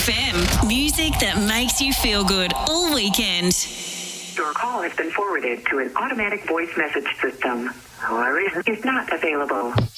FM. Music that makes you feel good all weekend. Your call has been forwarded to an automatic voice message system. Our is not available.